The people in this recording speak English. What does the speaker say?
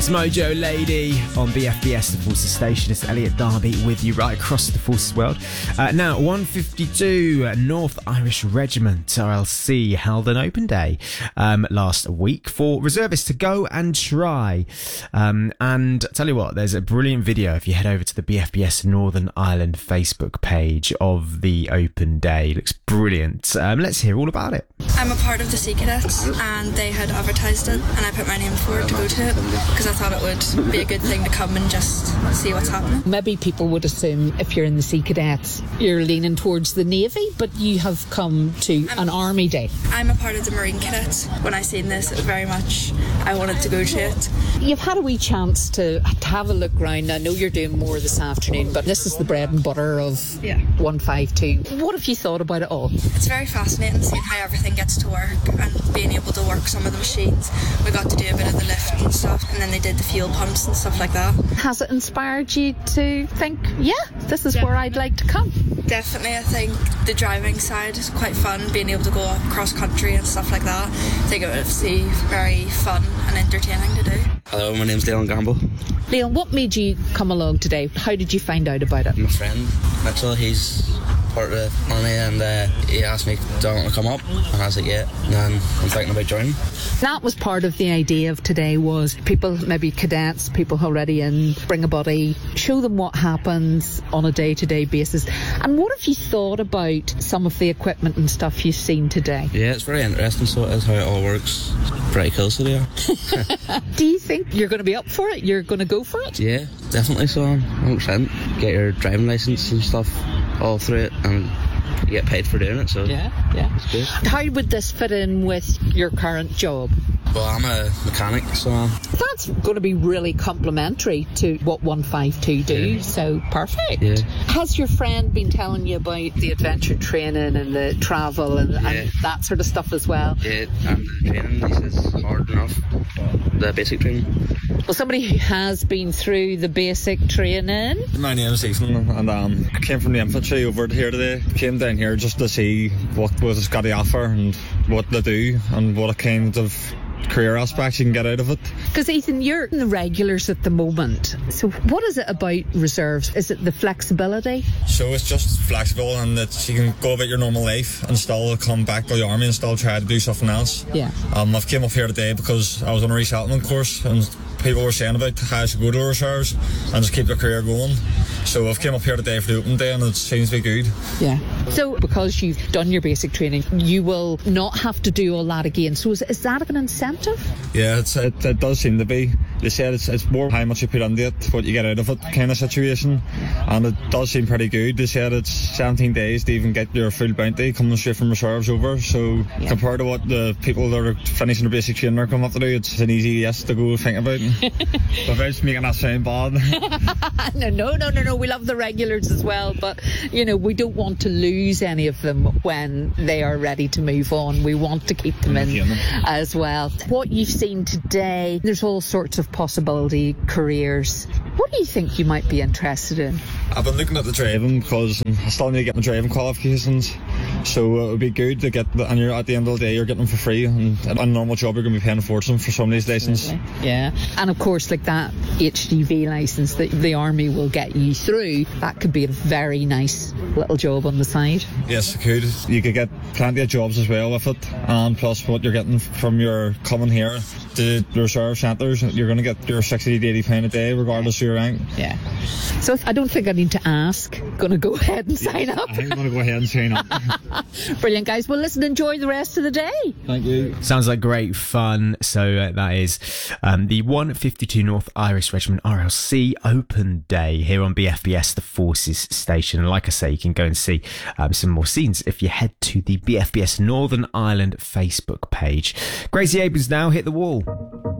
It's Mojo Lady on BFBS, the Forces Station. It's Elliot Darby with you right across the Forces world. Now, 152 North Irish Regiment, RLC, held an open day last week for reservists to go and try. And I tell you what, there's a brilliant video if you head over to the BFBS Northern Ireland Facebook page of the open day. It looks brilliant. Let's hear all about it. I'm a part of the Sea Cadets, and they had advertised it, and I put my name forward to go to it because I thought it would be a good thing to come and just see what's happening. Maybe people would assume if you're in the Sea Cadets, you're leaning towards the Navy, but you have come to an Army Day. I'm a part of the Marine Cadets. When I seen this, it was very much I wanted to go to it. You've had a wee chance to have a look round. I know you're doing more this afternoon, but this is the bread and butter of 152. What have you thought about it all? It's very fascinating seeing how everything gets to work and being able to work some of the machines. We got to do a bit of the lift and stuff, and then they did the fuel pumps and stuff like that. Has it inspired you to think, this is where I'd like to come? Definitely. I think the driving side is quite fun, being able to go across country and stuff like that. I think it would be very fun and entertaining to do. Hello, my name's Leon Gamble. Leon, what made you come along today? How did you find out about it? My friend Mitchell, he's part of the army, and he asked me, do I want to come up? And I was like, yeah. And then I'm thinking about joining. That was part of the idea of today, was people, maybe cadets, people already in, bring a buddy, show them what happens on a day-to-day basis. And what have you thought about some of the equipment and stuff you've seen today? Yeah, it's very interesting, so it is how it all works. Pretty cool, so they are. Do you think you're going to be up for it? You're going to go for it? Yeah, definitely so. 100%. Get your driving licence and stuff all through it, and you get paid for doing it, so yeah. It's good. How would this fit in with your current job? Well, I'm a mechanic, so that's going to be really complementary to what 152 do, so perfect. Yeah. Has your friend been telling you about the adventure training and the travel and that sort of stuff as well? Yeah, and the training, he says, hard enough, the basic training. Well, somebody who has been through the basic training. My name is Ethan, and I came from the infantry over here today. Came down here just to see what was got to offer and what they do and what kind of career aspects you can get out of it. Because Ethan, you're in the regulars at the moment, so what is it about reserves? Is it the flexibility? So it's just flexible, and that you can go about your normal life and still come back to the army and still try to do something else. Yeah. I've came up here today because I was on a resettlement course, and people were saying about how I should go to the reserves and just keep their career going. So I've came up here today for the open day, and it seems to be good. Yeah. So because you've done your basic training, you will not have to do all that again. So is that an incentive? Yeah, it does seem to be. They said it's more how much you put into it, what you get out of it kind of situation, and it does seem pretty good. They said it's 17 days to even get your full bounty coming straight from reserves over, so compared to what the people that are finishing their basic training are coming up to do, it's an easy yes to go think about. Without making that sound bad. No, we love the regulars as well, but we don't want to lose any of them when they are ready to move on. We want to keep them in as well. What you've seen today, there's all sorts of possibility careers. What do you think you might be interested in? I've been looking at the driving because I still need to get my driving qualifications, so it would be good to get and you're at the end of the day you're getting them for free, and on a normal job you're going to be paying a fortune for some of these licenses. Yeah, and of course like that HGV licence that the army will get you through, that could be a very nice little job on the side. Yes, it could. You could get plenty of jobs as well with it, and plus what you're getting from your coming here to the reserve centres, you're going to get your 60 to 80 pound a day regardless of your rank. Yeah. So I don't think I need to ask. Going to go ahead and sign up. I think I'm going to go ahead and sign up. Brilliant, guys. Well, listen, enjoy the rest of the day. Thank you. Sounds like great fun. So that is the 152 North Irish Regiment RLC Open Day here on BFBS, the Forces Station. And like I say, you can go and see some more scenes if you head to the BFBS Northern Ireland Facebook page. Gracie Abrams now hit the wall.